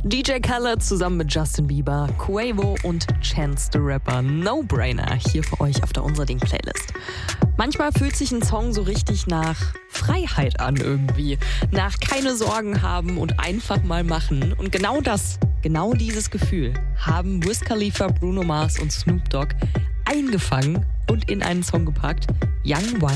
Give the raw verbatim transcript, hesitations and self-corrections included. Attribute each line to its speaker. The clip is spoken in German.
Speaker 1: D J Khaled zusammen mit Justin Bieber, Quavo und Chance the Rapper. No Brainer hier für euch auf der Unser Ding Playlist. Manchmal fühlt sich ein Song so richtig nach Freiheit an irgendwie. Nach keine Sorgen haben und einfach mal machen. Und genau das, genau dieses Gefühl haben Wiz Khalifa, Bruno Mars und Snoop Dogg eingefangen und in einen Song gepackt. Young Wild